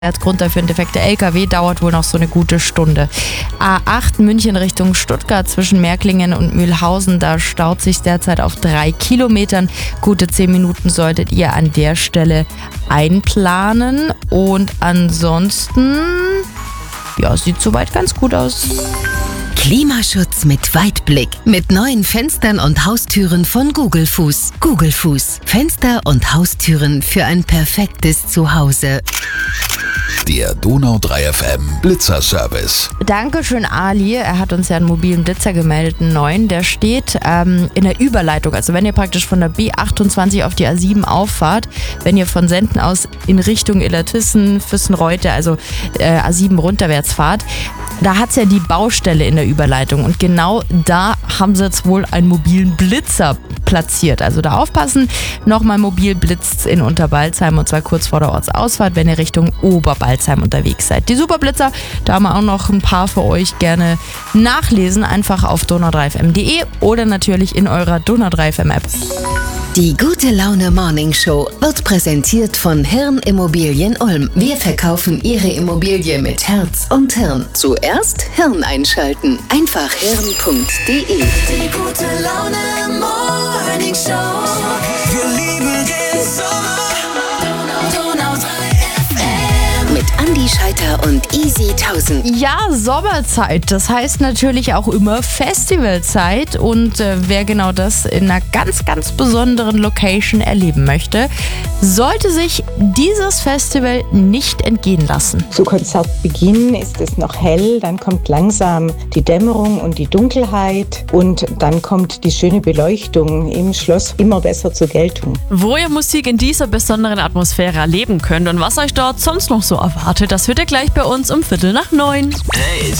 Grund dafür ein defekter LKW, dauert wohl noch so eine gute Stunde. A8 München Richtung Stuttgart zwischen Märklingen und Mühlhausen, da staut sich derzeit auf 3 Kilometern. Gute 10 Minuten solltet ihr an der Stelle einplanen. Und ansonsten, ja, sieht soweit ganz gut aus. Klimaschutz mit Weitblick. Mit neuen Fenstern und Haustüren von Google Fuß. Google Fuß. Fenster und Haustüren für ein perfektes Zuhause. Der Donau 3 FM Blitzerservice. Dankeschön, Ali. Er hat uns ja einen mobilen Blitzer gemeldet, einen neuen. Der steht in der Überleitung. Also wenn ihr praktisch von der B28 auf die A7 auffahrt, wenn ihr von Senden aus in Richtung Illertissen, Füssenreute, also A7 runterwärts fahrt, da hat es ja die Baustelle in der Überleitung. Und genau da haben sie jetzt wohl einen mobilen Blitzer platziert. Also da aufpassen. Nochmal mobil blitzt in Unterbalzheim, und zwar kurz vor der Ortsausfahrt, wenn ihr Richtung Oberbalzheim unterwegs seid. Die Superblitzer, da haben wir auch noch ein paar für euch, gerne nachlesen. Einfach auf donau3fm.de oder natürlich in eurer Donau 3 FM App. Die Gute Laune Morning Show wird präsentiert von Hirn Immobilien Ulm. Wir verkaufen Ihre Immobilie mit Herz und Hirn. Zuerst Hirn einschalten. Einfach hirn.de. Die Gute Laune Morning Show. Wir lieben den Sommer. Donau 3 FM. Mit Andi Scheiter und Easy 1000. Ja, Sommerzeit. Das heißt natürlich auch immer Festivalzeit. Und wer genau das in einer ganz, ganz besonderen Location erleben möchte, sollte sich dieses Festival nicht entgehen lassen. Zu Konzertbeginn ist es noch hell, dann kommt langsam die Dämmerung und die Dunkelheit und dann kommt die schöne Beleuchtung im Schloss immer besser zur Geltung. Wo ihr Musik in dieser besonderen Atmosphäre erleben könnt und was euch dort sonst noch so erwartet, das hört ihr gleich bei uns um 8:45. Hey,